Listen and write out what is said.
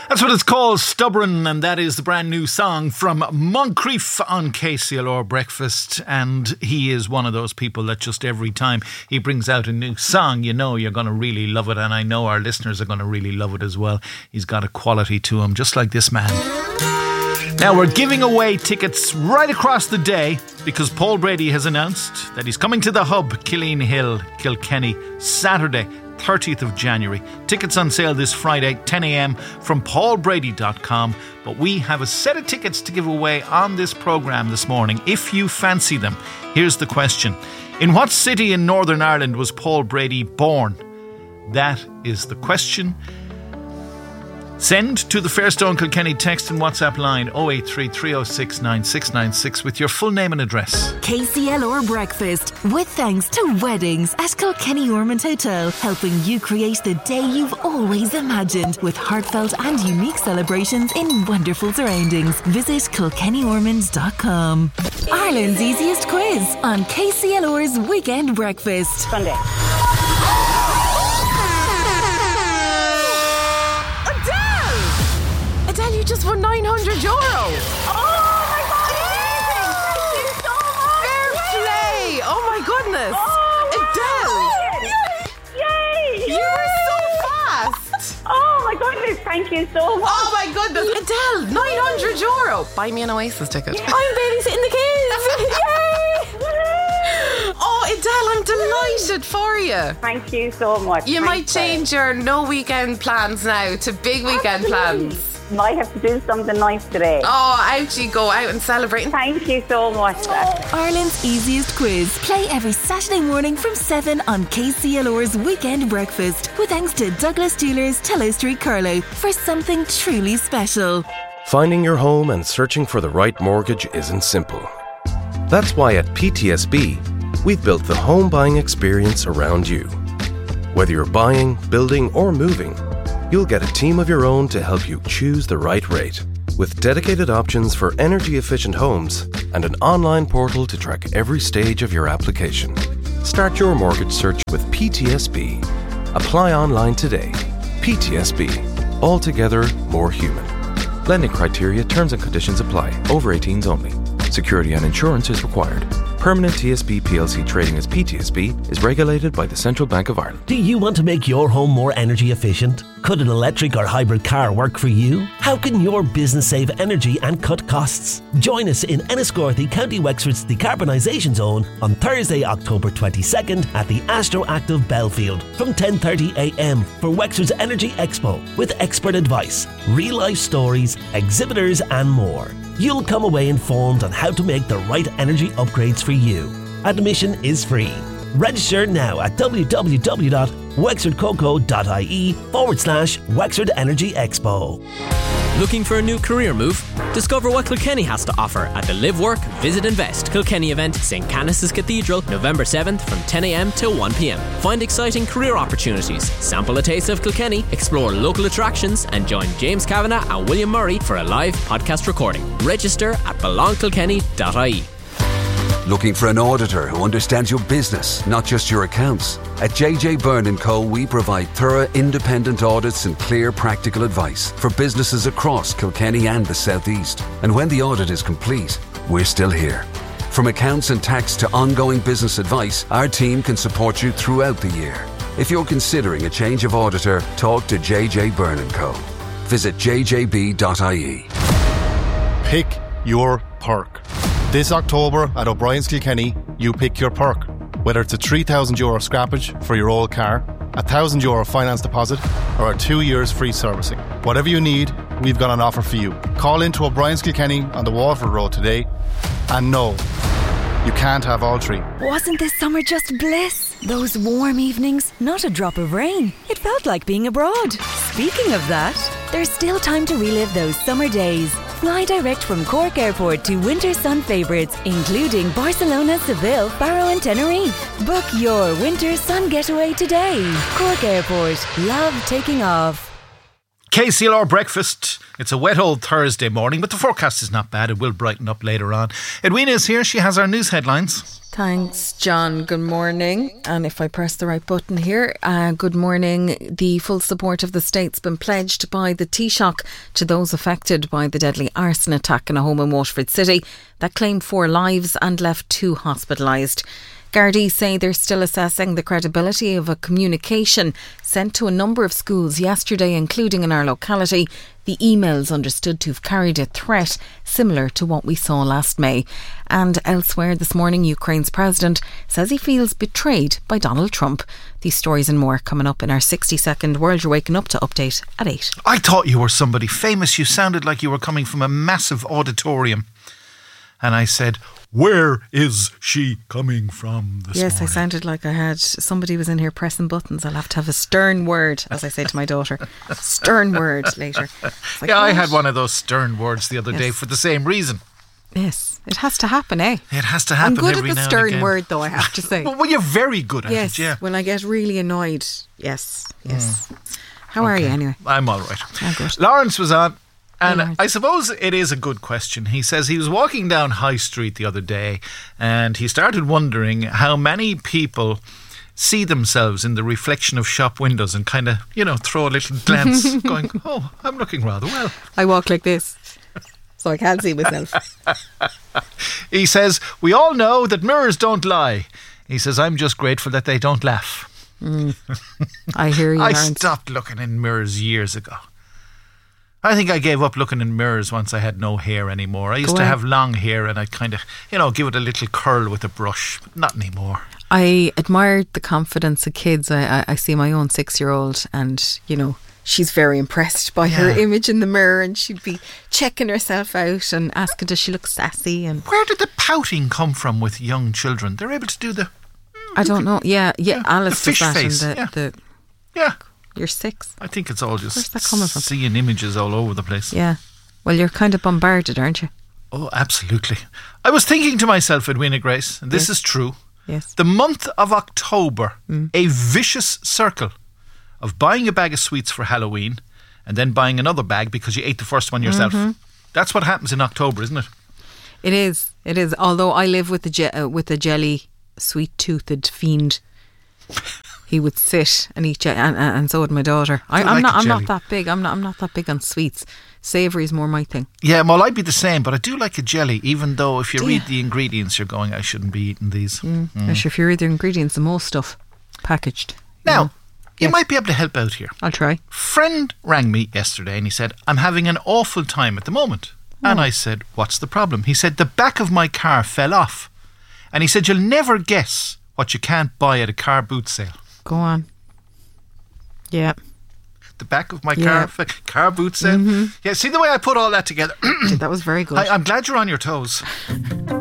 That's what it's called, Stubborn, and that is the brand new song from Moncrief on KCLR Breakfast. And he is one of those people that just every time he brings out a new song, you know you're going to really love it, and I know our listeners are going to really love it as well. He's got a quality to him, just like this man. Now we're giving away tickets right across the day because Paul Brady has announced that he's coming to the Hub, Killeen Hill, Kilkenny, Saturday, 30th of January. Tickets on sale this Friday, 10 a.m. from paulbrady.com. But we have a set of tickets to give away on this programme this morning, if you fancy them. Here's the question. In what city in Northern Ireland was Paul Brady born? That is the question. Send to the Fairstone Kilkenny text and WhatsApp line 083 306 9696 with your full name and address. KCLR Breakfast, with thanks to Weddings at Kilkenny Ormond Hotel, helping you create the day you've always imagined with heartfelt and unique celebrations in wonderful surroundings. Visit KilkennyOrmonds.com. Ireland's easiest quiz on KCLR's Weekend Breakfast. Sunday. Adele, you just won €900. Oh my God! Amazing! Thank you so much. Fair play! Oh my goodness! Adele! Yay! You were so fast! Oh my goodness! Thank you so much. Oh my goodness! Adele, €900. Buy me an Oasis ticket. Yeah. I'm babysitting the kids. Yay! Oh, Adele, I'm delighted for you. Thank you so much. You might Thanks, change your no weekend plans now to big weekend plans. Might have to do something nice today. Oh, out you go, out and celebrate. Thank you so much. Ireland's easiest quiz. Play every Saturday morning from 7 on KCLR's Weekend Breakfast. With thanks to Douglas Jewelers, Tellow Street, Carlow, for something truly special. Finding your home and searching for the right mortgage isn't simple. That's why at PTSB, we've built the home buying experience around you. Whether you're buying, building, or moving, you'll get a team of your own to help you choose the right rate. With dedicated options for energy-efficient homes and an online portal to track every stage of your application. Start your mortgage search with PTSB. Apply online today. PTSB. Altogether more human. Lending criteria, terms and conditions apply. Over 18s only. Security and insurance is required. Permanent TSB PLC trading as PTSB is regulated by the Central Bank of Ireland. Do you want to make your home more energy efficient? Could an electric or hybrid car work for you? How can your business save energy and cut costs? Join us in Enniscorthy, County Wexford's Decarbonisation Zone on Thursday, October 22nd at the Astroactive Belfield from 10:30am for Wexford's Energy Expo with expert advice, real-life stories, exhibitors and more. You'll come away informed on how to make the right energy upgrades for you. Admission is free. Register now at www.wexfordcoco.ie/Wexford Energy Expo. Looking for a new career move? Discover what Kilkenny has to offer at the Live Work Visit Invest Kilkenny event, St. Canice's Cathedral, November 7th from 10am till 1pm. Find exciting career opportunities, sample a taste of Kilkenny, explore local attractions and join James Kavanagh and William Murray for a live podcast recording. Register at belongkilkenny.ie. Looking for an auditor who understands your business, not just your accounts? At JJ Byrne & Co, we provide thorough, independent audits and clear, practical advice for businesses across Kilkenny and the South East. And when the audit is complete, we're still here. From accounts and tax to ongoing business advice, our team can support you throughout the year. If you're considering a change of auditor, talk to JJ Byrne & Co. Visit jjb.ie. Pick your perk. This October at O'Brien's Kilkenny, you pick your perk. Whether it's a €3,000 scrappage for your old car, a €1,000 finance deposit, or a 2 years free servicing. Whatever you need, we've got an offer for you. Call into O'Brien's Kilkenny on the Waterford Road today. And no, you can't have all three. Wasn't this summer just bliss? Those warm evenings, not a drop of rain. It felt like being abroad. Speaking of that, there's still time to relive those summer days. Fly direct from Cork Airport to winter sun favourites, including Barcelona, Seville, Faro and Tenerife. Book your winter sun getaway today. Cork Airport. Love taking off. KCLR breakfast. It's a wet old Thursday morning, but the forecast is not bad. It will brighten up later on. Edwina is here. She has our news headlines. Thanks, John. Good morning. And if I press the right button here, good morning. The full support of the state's been pledged by the Taoiseach to those affected by the deadly arson attack in a home in Waterford City that claimed 4 lives and left 2 hospitalised. Gardaí say they're still assessing the credibility of a communication sent to a number of schools yesterday, including in our locality. The emails understood to have carried a threat similar to what we saw last May. And elsewhere this morning, Ukraine's president says he feels betrayed by Donald Trump. These stories and more coming up in our 60-second World You're Waking Up to update at 8. I thought you were somebody famous. You sounded like you were coming from a massive auditorium. And I said, where is she coming from this morning? I sounded like I had somebody was in here pressing buttons. I'll have to have a stern word, as I say to my daughter. Stern word later. Like, I had one of those stern words the other day for the same reason. Yes, it has to happen, eh? It has to happen every now and again. I'm good at the stern word, though, I have to say. Well, you're very good at it, yeah. When I get really annoyed. Yes. How are you anyway? I'm all right. Oh, good. Lawrence was on. And I suppose it is a good question. He says he was walking down High Street the other day and he started wondering how many people see themselves in the reflection of shop windows and kind of, throw a little glance going, oh, I'm looking rather well. I walk like this so I can't see myself. He says, we all know that mirrors don't lie. He says, I'm just grateful that they don't laugh. I hear you, I stopped looking in mirrors years ago. I think I gave up looking in mirrors once I had no hair anymore. I used to have long hair and I'd kind of, give it a little curl with a brush. But not anymore. I admired the confidence of kids. I see my own 6-year-old and, she's very impressed by her image in the mirror and she'd be checking herself out and asking, does she look sassy? And where did the pouting come from with young children? They're able to do the... I don't know. Yeah. Alice the fish does that. face. Yeah. You're 6. I think it's all just Where's that coming from? Seeing images all over the place. Yeah. Well, you're kind of bombarded, aren't you? Oh, absolutely. I was thinking to myself, Edwina Grace, and this is true. Yes. The month of October, a vicious circle of buying a bag of sweets for Halloween and then buying another bag because you ate the first one yourself. That's what happens in October, isn't it? It is. Although I live with a jelly, sweet-toothed fiend. He would sit and eat and so would my daughter. I'm not that big. I'm not that big on sweets. Savoury is more my thing. Yeah, well, I'd be the same, but I do like a jelly, even though if you read the ingredients, you're going, I shouldn't be eating these. If you read the ingredients, the most stuff packaged. Now, you might be able to help out here. I'll try. Friend rang me yesterday and he said, I'm having an awful time at the moment. And I said, what's the problem? He said, the back of my car fell off. And he said, you'll never guess what you can't buy at a car boot sale. Go on. Yeah. The back of my car boot sale. Yeah, see the way I put all that together? That was very good. I'm glad you're on your toes.